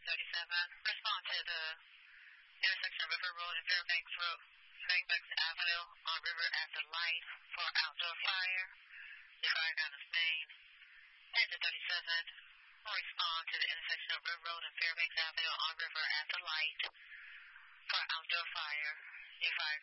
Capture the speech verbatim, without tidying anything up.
thirty-seven, respond to the intersection of River Road and Fairbanks Road, Fairbanks Avenue on River at the light for outdoor fire. The fire gun is main. Engine thirty-seven, respond to the intersection of River Road and Fairbanks Avenue on River at the light for outdoor fire. The fire